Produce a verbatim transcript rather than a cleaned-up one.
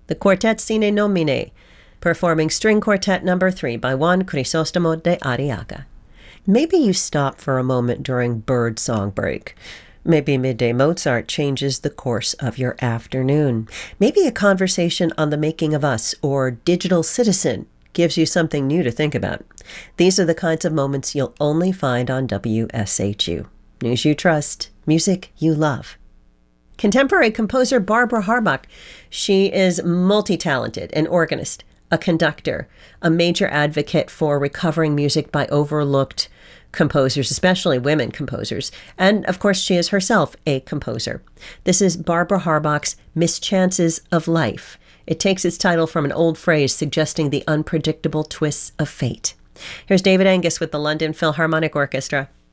the Quartet Sine Nomine, performing String Quartet Number three by Juan Crisostomo de Arriaga. Maybe you stop for a moment during bird song break. Maybe Midday Mozart changes the course of your afternoon. Maybe a conversation on the making of us or Digital Citizen gives you something new to think about. These are the kinds of moments you'll only find on W S H U. News you trust, music you love. Contemporary composer Barbara Harbach. She is multi-talented, an organist, a conductor, a major advocate for recovering music by overlooked composers, especially women composers. And of course, she is herself a composer. This is Barbara Harbach's Mischances of Life. It takes its title from an old phrase suggesting the unpredictable twists of fate. Here's David Angus with the London Philharmonic Orchestra.